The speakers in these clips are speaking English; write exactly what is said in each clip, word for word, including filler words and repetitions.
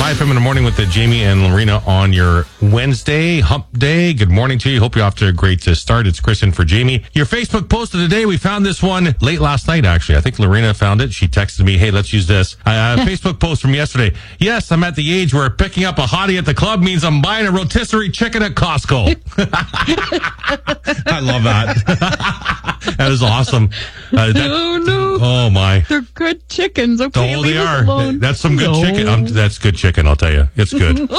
My F M in the morning with the Jamie and Lorena on your Wednesday hump day. Good morning to you. Hope you're off to a great start. It's Chris in for Jamie. Your Facebook post of the day, we found this one late last night, actually. I think Lorena found it. She texted me, hey, let's use this. Uh, Facebook post from yesterday. Yes, I'm at the age where picking up a hottie at the club means I'm buying a rotisserie chicken at Costco. I love that. That is awesome. Uh, that, oh, no. Oh, my. They're good chickens. Okay, oh, leave they us are. alone. That's some good No. chicken. Um, that's good chicken, I'll tell you. It's good.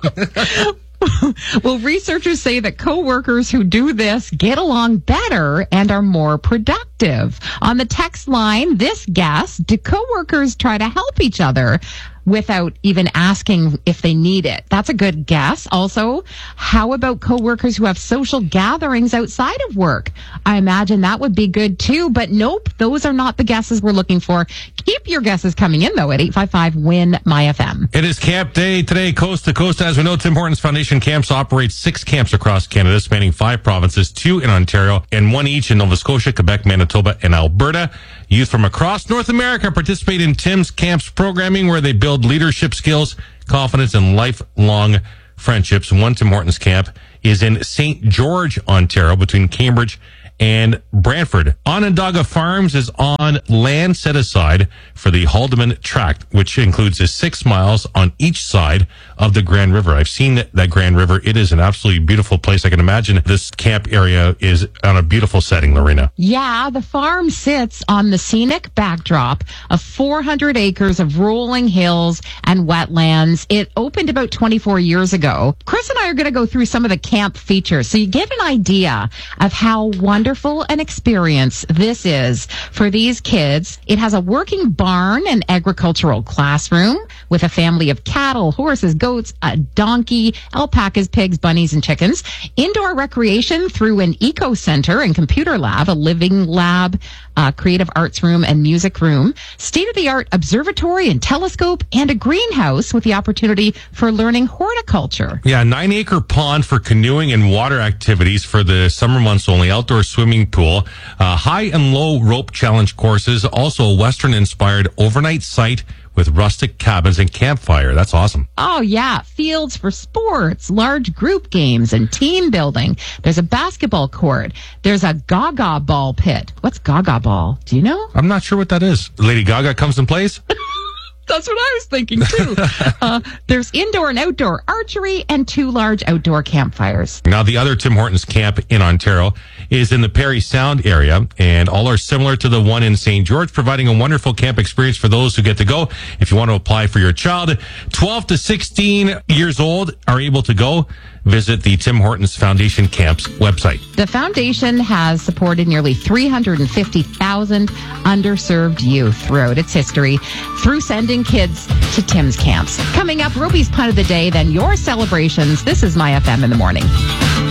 Well, researchers say that coworkers who do this get along better and are more productive. On the text line, this guess, do coworkers try to help each other without even asking if they need it? That's a good guess. Also, how about coworkers who have social gatherings outside of work? I imagine that would be good too, but nope, those are not the guesses we're looking for. Keep your guesses coming in though at eight five five, W I N, M Y F M. It is Camp Day today, coast to coast. As we know, Tim Hortons Foundation Camps operates six camps across Canada, spanning five provinces, two in Ontario, and one each in Nova Scotia, Quebec, Manitoba, and Alberta. Youth from across North America participate in Tim's Camps programming, where they build leadership skills, confidence, and lifelong friendships. One Tim Hortons camp is in Saint George, Ontario, between Cambridge and Brantford. Onondaga Farms is on land set aside for the Haldeman Tract, which includes a six miles on each side of the Grand River. I've seen that, that Grand River. It is an absolutely beautiful place. I can imagine this camp area is on a beautiful setting, Lorena. Yeah, the farm sits on the scenic backdrop of four hundred acres of rolling hills and wetlands. It opened about twenty-four years ago. Chris and I are going to go through some of the camp features so you get an idea of how wonderful an experience this is for these kids. It has a working barn and agricultural classroom with a family of cattle, horses, goats, a donkey, alpacas, pigs, bunnies, and chickens. Indoor recreation through an eco center and computer lab, a living lab, uh, creative arts room, and music room. State-of-the-art observatory and telescope, and a greenhouse with the opportunity for learning horticulture. Yeah, nine acre pond for canoeing and water activities for the summer months only. Outdoor swimming pool, uh, high and low rope challenge courses. Also a Western-inspired overnight site with rustic cabins and campfire. That's awesome. Oh, yeah. Fields for sports, large group games, and team building. There's a basketball court. There's a Gaga ball pit. What's Gaga ball? Do you know? I'm not sure what that is. Lady Gaga comes and plays? That's what I was thinking, too. uh, there's indoor and outdoor archery and two large outdoor campfires. Now, the other Tim Hortons camp in Ontario is in the Parry Sound area, and all are similar to the one in Saint George, providing a wonderful camp experience for those who get to go. If you want to apply for your child, twelve to sixteen years old are able to go. Visit the Tim Hortons Foundation Camps website. The foundation has supported nearly three hundred fifty thousand underserved youth throughout its history through sending kids to Tim's camps. Coming up, Roby's Pun of the Day, then your celebrations. This is My F M in the morning.